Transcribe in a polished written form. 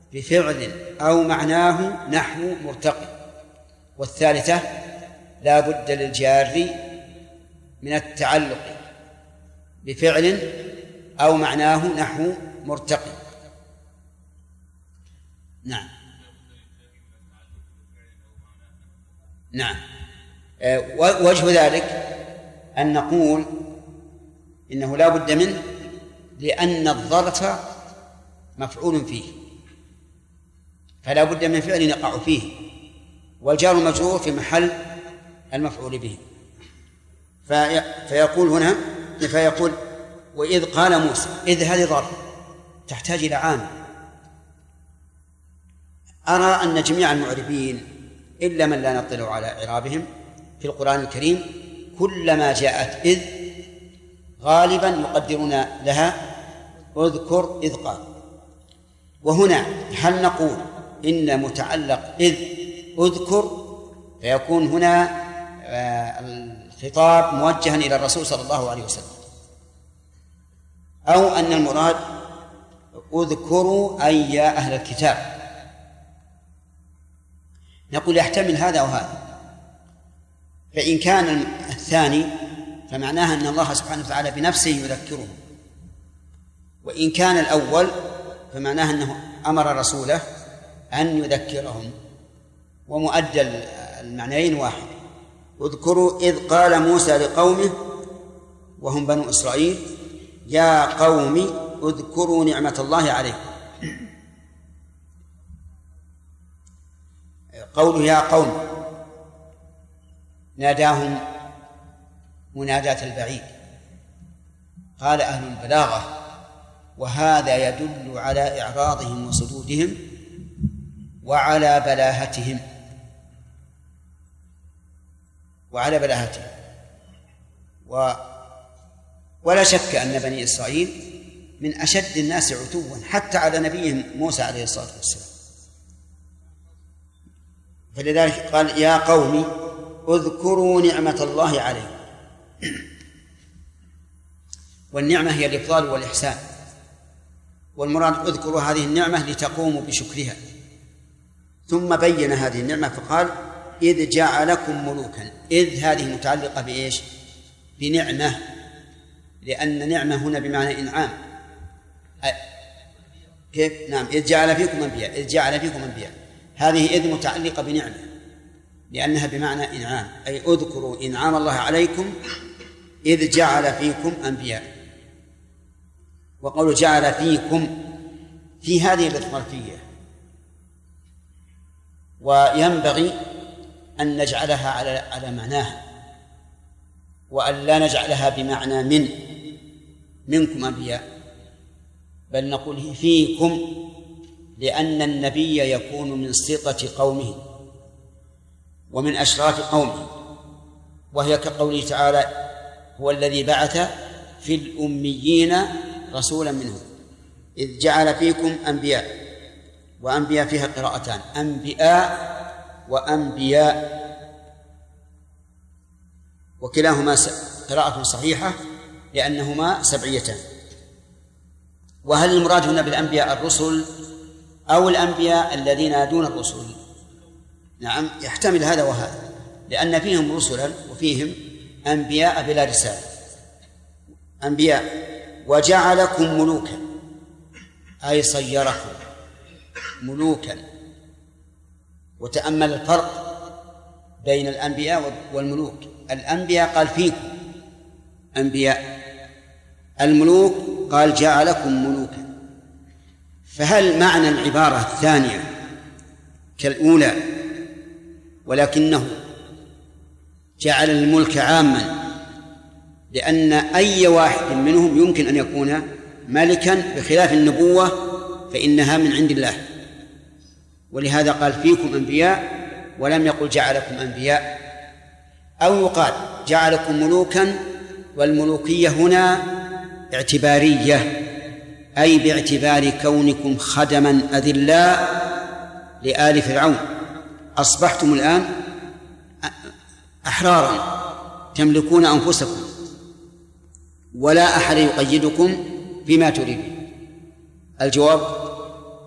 بفعل أو معناه نحو مرتقي. والثالثة لا بد للجار من التعلق بفعل أو معناه نحو مرتقي. نعم نعم. وجه ذلك أن نقول إنه لا بد منه لأن الظرف مفعول فيه، فلا بد من فعل يقع فيه، والجار مجرور في محل المفعول به. فيقول هنا وإذ قال موسى، إذ هذه ظرف تحتاج إلى عامل. أرى أن جميع المعربين إلا من لا نطلع على إعرابهم في القرآن الكريم كلما جاءت إذ غالبا يقدرون لها اذكر إذ قال. وهنا هل نقول إن متعلق إذ أذكر فيكون هنا الخطاب موجها إلى الرسول صلى الله عليه وسلم، أو أن المراد اذكروا أي يا أهل الكتاب؟ نقول يحتمل هذا وهذا. فإن كان الثاني فمعناها أن الله سبحانه وتعالى بنفسه يذكرهم، وإن كان الأول فمعناها أنه أمر رسوله أن يذكرهم، ومؤدى المعنيين واحد. اذكروا إذ قال موسى لقومه وهم بنو إسرائيل يا قوم اذكروا نعمة الله عليكم. قوله يا قوم ناداهم مناداة البعيد. قال أهل البلاغة وهذا يدل على إعراضهم وصدودهم وعلى بلاهتهم ولا شك أن بني إسرائيل من أشد الناس عتوا حتى على نبيهم موسى عليه الصلاة والسلام. فلذلك قال يا قوم اذكروا نعمة الله عليكم. والنعمة هي الإفضال والإحسان، والمراد اذكروا هذه النعمة لتقوموا بشكرها. ثم بين هذه النعمة فقال إذ جعلكم ملوكا. إذ هذه متعلقة بإيش؟ بنعمة، لأن نعمة هنا بمعنى إنعام. كيف؟ نعم إذ جعل فيكم أنبياء. إذ جعل فيكم أنبياء هذه إذ متعلقة بنعمة لأنها بمعنى إنعام، أي اذكروا إنعام الله عليكم إذ جعل فيكم أنبياء. وقول جعل فيكم في هذه الظرفية، وينبغي أن نجعلها على معناها، وأن لا نجعلها بمعنى منكم أنبياء، بل نقول فيكم، لأن النبي يكون من سطة قومه ومن أشراف قومه، وهي كقوله تعالى هو الذي بعث في الأميين رسولا منهم. إذ جعل فيكم أنبياء، وأنبياء فيها قراءتان، أنبياء وأنبياء، وكلاهما قراءة صحيحة لأنهما سبعيتان. وهل المراد هنا بالأنبياء الرسل أو الأنبياء الذين دون الرسل؟ نعم يحتمل هذا وهذا، لأن فيهم رسلا وفيهم أنبياء بلا رسالة. أنبياء. وجعلكم ملوكا أي صيركم ملوكا. وتأمل الفرق بين الأنبياء والملوك. الأنبياء قال فيكم أنبياء، الملوك قال جعلكم ملوكا. فهل معنى العبارة الثانية كالأولى ولكنه جعل الملك عاما، لأن أي واحد منهم يمكن أن يكون ملكا، بخلاف النبوة فإنها من عند الله، ولهذا قال فيكم أنبياء ولم يقل جعلكم أنبياء. أو يقال جعلكم ملوكا، والملوكية هنا اعتبارية، أي باعتبار كونكم خدما أذلاء لآل فرعون، أصبحتم الآن أحرارا تملكون أنفسكم ولا أحد يقيدكم بما تريدون. الجواب